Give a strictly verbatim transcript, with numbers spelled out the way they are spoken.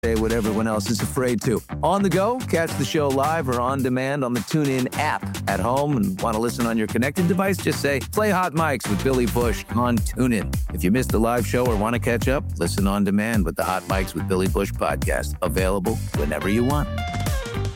say what everyone else is afraid to. On the go, catch the show live or on demand on the TuneIn app. At home and want to listen on your connected device, just say, play Hot Mics with Billy Bush on TuneIn. If you missed the live show or want to catch up, listen on demand with the Hot Mics with Billy Bush podcast. Available whenever you want.